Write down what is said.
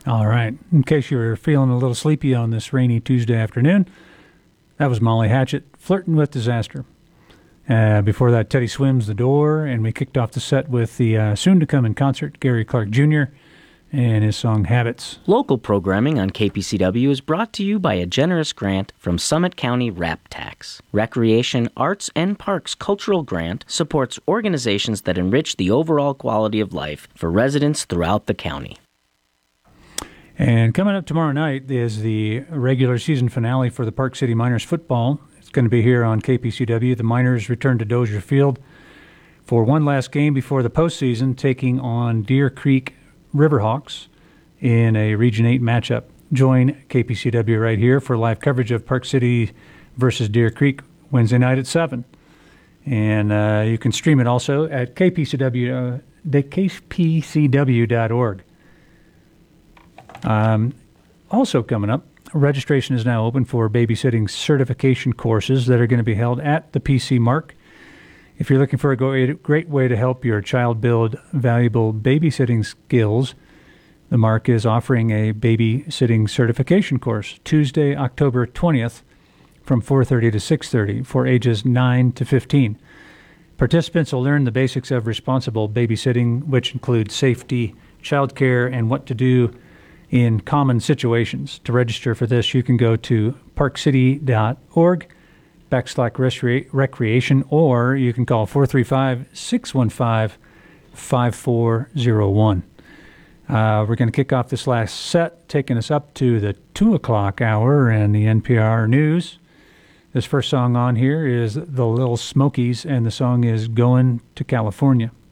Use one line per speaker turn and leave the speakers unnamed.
All right. In case you were feeling a little sleepy on this rainy Tuesday afternoon, that was Molly Hatchet, Flirting with Disaster. Before that, Teddy Swims, The Door, and we kicked off the set with the soon-to-come in concert, Gary Clark Jr., and his song Habits.
Local programming on KPCW is brought to you by a generous grant from Summit County Rap Tax. Recreation, Arts, and Parks Cultural Grant supports organizations that enrich the overall quality of life for residents throughout the county.
And coming up tomorrow night is the regular season finale for the Park City Miners football. It's going to be here on KPCW. The Miners return to Dozier Field for one last game before the postseason, taking on Deer Creek Riverhawks in a Region 8 matchup. Join KPCW right here for live coverage of Park City versus Deer Creek Wednesday night at 7. And you can stream it also at kpcw.org. Also coming up, registration is now open for babysitting certification courses that are going to be held at the PC Mark. If you're looking for a great way to help your child build valuable babysitting skills, the Mark is offering a babysitting certification course Tuesday, October 20th from 4:30 to 6:30 for ages 9 to 15. Participants will learn the basics of responsible babysitting, which include safety, childcare, and what to do in common situations. To register for this, you can go to parkcity.org/recreation, or you can call 435-615-5401. We're going to kick off this last set, taking us up to the 2 o'clock hour and the NPR News. This first song on here is the Little Smokies, and the song is Going to California.